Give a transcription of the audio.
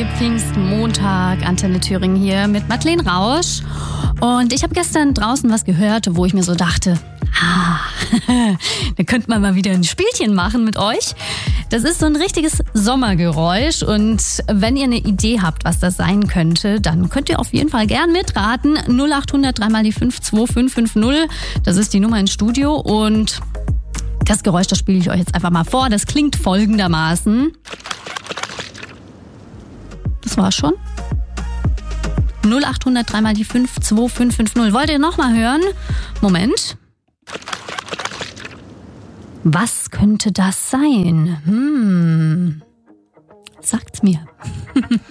Pfingstmontag, Antenne Thüringen hier mit Madeleine Rausch. Und ich habe gestern draußen was gehört, wo ich mir so dachte, da könnte man mal wieder ein Spielchen machen mit euch. Das ist so ein richtiges Sommergeräusch und wenn ihr eine Idee habt, was das sein könnte, dann könnt ihr auf jeden Fall gern mitraten. 0800 3 mal die 5 2550, das ist die Nummer ins Studio und das Geräusch, das spiele ich euch jetzt einfach mal vor. Das klingt folgendermaßen. Das war's schon. 0800 3 mal die 5 2550. Wollt ihr nochmal hören? Moment. Was könnte das sein? Sagt's mir.